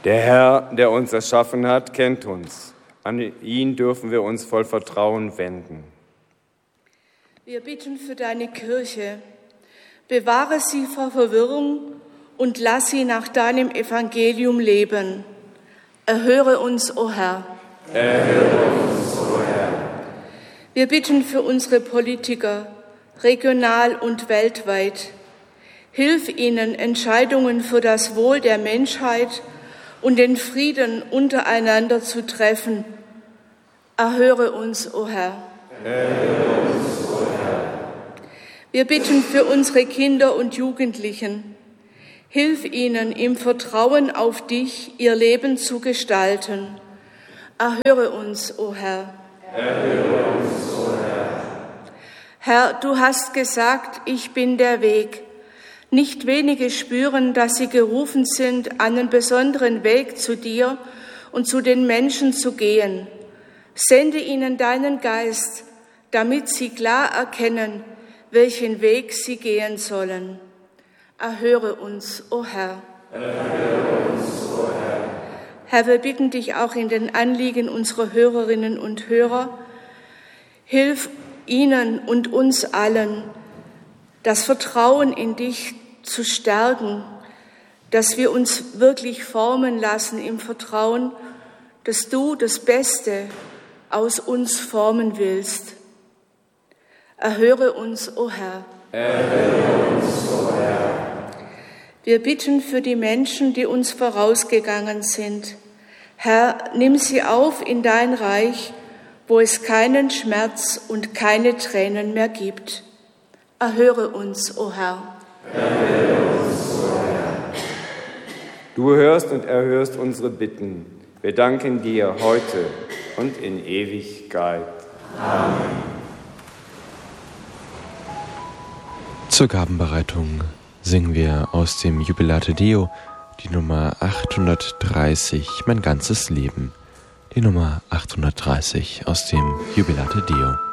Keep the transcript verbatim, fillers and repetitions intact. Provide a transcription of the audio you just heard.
Der Herr, der uns erschaffen hat, kennt uns. An ihn dürfen wir uns voll Vertrauen wenden. Wir bitten für deine Kirche. Bewahre sie vor Verwirrung und lass sie nach deinem Evangelium leben. Erhöre uns, o Herr. Erhöre uns, o Herr. Wir bitten für unsere Politiker, regional und weltweit. Hilf ihnen, Entscheidungen für das Wohl der Menschheit und den Frieden untereinander zu treffen. Erhöre uns, o Herr. Erhöre uns, o Herr. Wir bitten für unsere Kinder und Jugendlichen. Hilf ihnen, im Vertrauen auf dich ihr Leben zu gestalten. Erhöre uns, o Herr. Erhöre uns, o Herr. Herr, du hast gesagt, ich bin der Weg. Nicht wenige spüren, dass sie gerufen sind, einen besonderen Weg zu dir und zu den Menschen zu gehen. Sende ihnen deinen Geist, damit sie klar erkennen, welchen Weg sie gehen sollen. Erhöre uns, o Herr. Erhöre uns, o Herr. Herr, wir bitten dich auch in den Anliegen unserer Hörerinnen und Hörer. Hilf ihnen und uns allen, das Vertrauen in dich zu stärken, dass wir uns wirklich formen lassen im Vertrauen, dass du das Beste aus uns formen willst. Erhöre uns, o Herr. Erhöre uns, o Herr. Wir bitten für die Menschen, die uns vorausgegangen sind. Herr, nimm sie auf in dein Reich, wo es keinen Schmerz und keine Tränen mehr gibt. Erhöre uns, o Herr. Erhöre uns, o Herr. Du hörst und erhörst unsere Bitten. Wir danken dir heute und in Ewigkeit. Amen. Zur Gabenbereitung singen wir aus dem Jubilate Deo die Nummer achthundertdreißig, Mein ganzes Leben. Die Nummer achthundertdreißig aus dem Jubilate Deo.